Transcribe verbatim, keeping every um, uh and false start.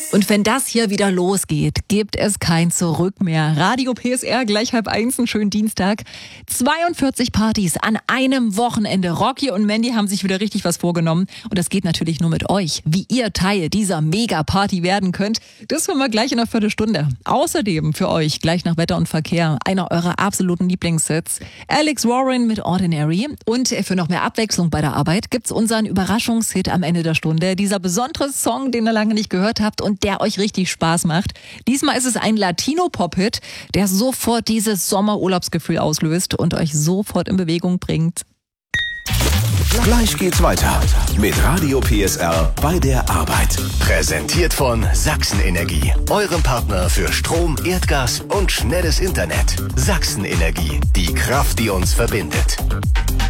Und wenn das hier wieder losgeht, gibt es kein Zurück mehr. Radio P S R, gleich halb eins, einen schönen Dienstag. zweiundvierzig Partys an einem Wochenende. Rocky und Mandy haben sich wieder richtig was vorgenommen. Und das geht natürlich nur mit euch. Wie ihr Teil dieser Mega-Party werden könnt, das hören wir gleich in einer Viertelstunde. Außerdem für euch, gleich nach Wetter und Verkehr, einer eurer absoluten Lieblingssets. Alex Warren mit Ordinary. Und für noch mehr Abwechslung bei der Arbeit gibt's unseren Überraschungshit am Ende der Stunde. Dieser besondere Song, den ihr lange nicht gehört habt und der euch richtig Spaß macht. Diesmal ist es ein Latino-Pop-Hit, der sofort dieses Sommerurlaubsgefühl auslöst und euch sofort in Bewegung bringt. Gleich geht's weiter mit Radio P S R bei der Arbeit. Präsentiert von Sachsen Energie, eurem Partner für Strom, Erdgas und schnelles Internet. Sachsen Energie, die Kraft, die uns verbindet.